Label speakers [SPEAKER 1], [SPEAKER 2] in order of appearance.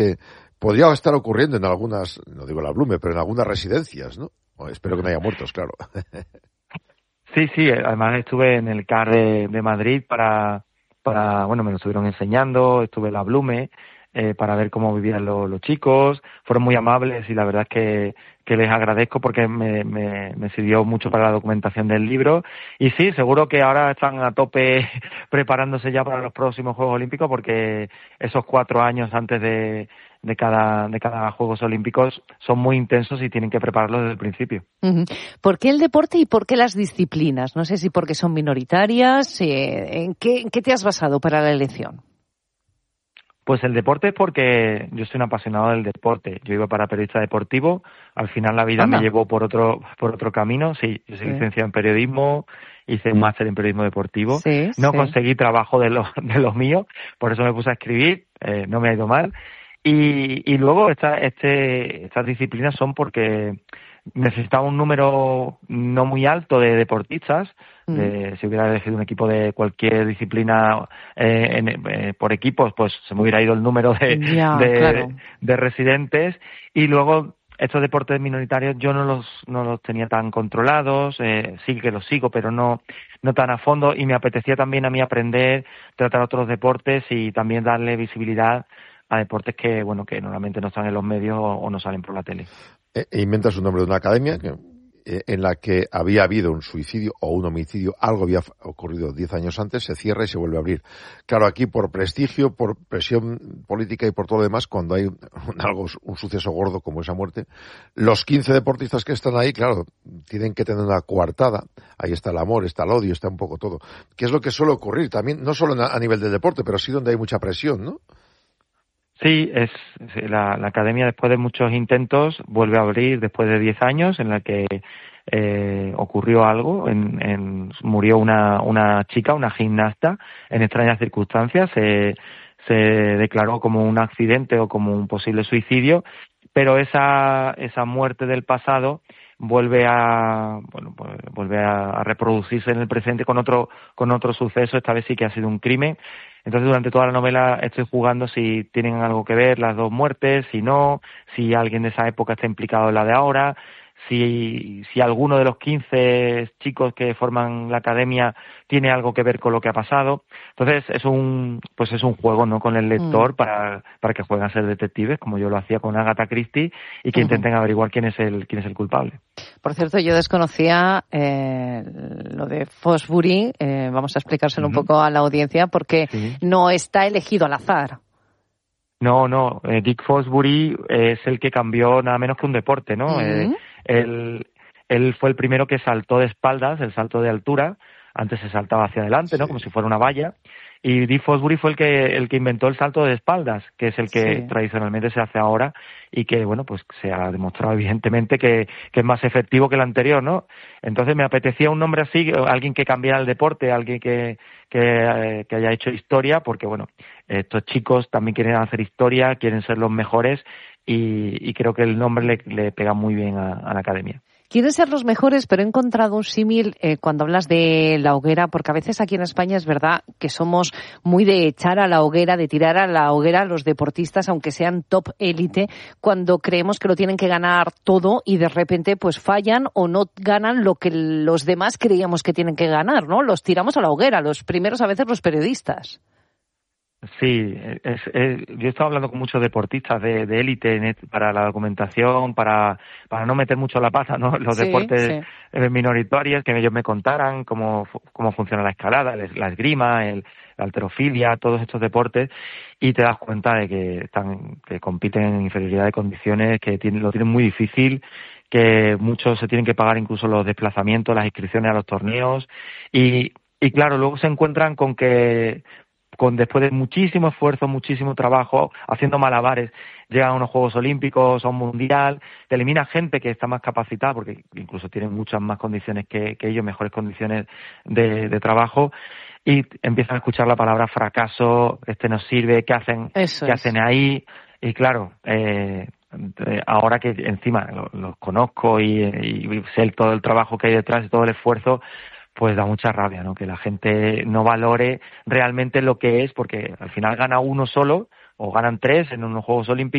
[SPEAKER 1] podría estar ocurriendo en algunas, no digo la Blume, pero en algunas residencias, ¿no? Espero que no haya muertos, claro.
[SPEAKER 2] Sí, además estuve en el CAR de Madrid bueno, me lo estuvieron enseñando, estuve en la Blume, para ver cómo vivían los chicos, fueron muy amables y la verdad es que les agradezco porque me sirvió mucho para la documentación del libro. Y sí, seguro que ahora están a tope preparándose ya para los próximos Juegos Olímpicos, porque esos 4 años antes de cada Juegos Olímpicos son muy intensos y tienen que prepararlos desde el principio.
[SPEAKER 3] Uh-huh. ¿Por qué el deporte y por qué las disciplinas? No sé si porque son minoritarias. ¿En qué te has basado para la elección?
[SPEAKER 2] Pues el deporte es porque yo soy un apasionado del deporte. Yo iba para periodista deportivo, al final la vida me llevó por otro camino. Sí, yo soy licenciado en periodismo, hice un máster en periodismo deportivo. No conseguí trabajo de los míos, por eso me puse a escribir, no me ha ido mal. Y luego estas disciplinas son porque necesitaba un número no muy alto de deportistas. Si hubiera elegido un equipo de cualquier disciplina por equipos, pues se me hubiera ido el número de residentes. Y luego estos deportes minoritarios yo no los tenía tan controlados, sí que los sigo, pero no tan a fondo, y me apetecía también a mí aprender, tratar otros deportes y también darle visibilidad a deportes que normalmente no están en los medios o no salen por la tele.
[SPEAKER 1] Inventas un nombre de una academia en la que había habido un suicidio o un homicidio, algo había ocurrido 10 años antes, se cierra y se vuelve a abrir. Claro, aquí por prestigio, por presión política y por todo lo demás, cuando hay un suceso gordo como esa muerte, los 15 deportistas que están ahí, claro, tienen que tener una coartada. Ahí está el amor, está el odio, está un poco todo. ¿Qué es lo que suele ocurrir? También, no solo a nivel del deporte, pero sí donde hay mucha presión, ¿no?
[SPEAKER 2] Sí, la academia, después de muchos intentos, vuelve a abrir después de 10 años, en la que ocurrió algo, murió una chica, una gimnasta, en extrañas circunstancias, se declaró como un accidente o como un posible suicidio, pero esa muerte del pasado vuelve a reproducirse en el presente con otro suceso. Esta vez sí que ha sido un crimen. Entonces, durante toda la novela estoy jugando si tienen algo que ver las dos muertes, si no, si alguien de esa época está implicado en la de ahora, si alguno de los 15 chicos que forman la academia tiene algo que ver con lo que ha pasado. Entonces es un juego, ¿no?, con el lector para que jueguen a ser detectives, como yo lo hacía con Agatha Christie, y que intenten averiguar quién es el culpable.
[SPEAKER 3] Por cierto, yo desconocía lo de Fosbury, vamos a explicárselo un poco a la audiencia, porque no está elegido al azar.
[SPEAKER 2] No, Dick Fosbury es el que cambió nada menos que un deporte, ¿no? Él fue el primero que saltó de espaldas, el salto de altura. Antes se saltaba hacia adelante, ¿no?, como si fuera una valla. Y Dick Fosbury fue el que inventó el salto de espaldas, que es el que tradicionalmente se hace ahora y que, pues se ha demostrado evidentemente que es más efectivo que el anterior, ¿no? Entonces me apetecía un nombre así, alguien que cambiara el deporte, alguien que haya hecho historia, porque, estos chicos también quieren hacer historia, quieren ser los mejores y creo que el nombre le pega muy bien a la academia.
[SPEAKER 3] Quieren ser los mejores, pero he encontrado un símil cuando hablas de la hoguera, porque a veces aquí en España es verdad que somos muy de echar a la hoguera, de tirar a la hoguera a los deportistas, aunque sean top élite, cuando creemos que lo tienen que ganar todo y de repente pues fallan o no ganan lo que los demás creíamos que tienen que ganar, ¿no? Los tiramos a la hoguera, los primeros a veces los periodistas.
[SPEAKER 2] Sí, yo he estado hablando con muchos deportistas de élite para la documentación, para no meter mucho la pata, ¿no?, los deportes minoritarios, que ellos me contaran cómo funciona la escalada, la esgrima, la halterofilia, todos estos deportes, y te das cuenta de que compiten en inferioridad de condiciones, que lo tienen muy difícil, que muchos se tienen que pagar incluso los desplazamientos, las inscripciones a los torneos, y claro, luego se encuentran después de muchísimo esfuerzo, muchísimo trabajo, haciendo malabares, llegan a unos Juegos Olímpicos, a un Mundial, te elimina gente que está más capacitada, porque incluso tienen muchas más condiciones que ellos, mejores condiciones de trabajo, y empiezan a escuchar la palabra fracaso, no sirve, ¿qué hacen ahí? Y claro, ahora que encima los conozco y sé todo el trabajo que hay detrás y todo el esfuerzo, pues da mucha rabia, ¿no?, que la gente no valore realmente lo que es, porque al final gana uno solo o ganan 3 en unos Juegos Olímpicos